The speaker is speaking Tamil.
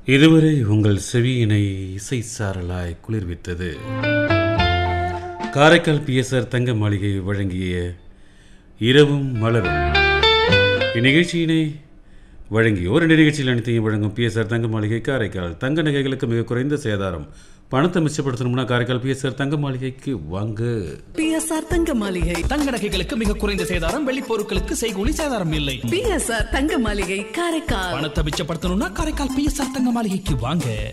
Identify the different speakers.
Speaker 1: இதுவரை உங்கள் செவியினை இசை சாரலாய் குளிர்வித்தது காரைக்கால் பிஎஸ்ஆர் தங்க மாளிகை வழங்கிய இரவும் மலரும். இந்நிகழ்ச்சியினை வழங்கி ஒரு நிகழ்ச்சியில் அனைத்தையும் வழங்கும் பிஎஸ்ஆர் தங்க மாளிகை காரைக்கால். தங்க நகைகளுக்கு மிக குறைந்த சேதாரம். பணத்தை மிச்சப்படுத்தணும்னா காரைக்கால் பிஎஸ்ஆர் தங்க மாளிகைக்கு வாங்க.
Speaker 2: பிஎஸ்ஆர் தங்க மாளிகை.
Speaker 3: தங்க நகைகளுக்கு மிக குறைந்த சேதாரம், வெள்ளி பொருட்களுக்கு செய்கூலி சேதாரம் இல்லை.
Speaker 2: பிஎஸ்ஆர் தங்க மாளிகை காரைக்கால்.
Speaker 3: பணத்தை மிச்சப்படுத்தணும்னா காரைக்கால் பிஎஸ்ஆர் தங்க மாளிகைக்கு வாங்க.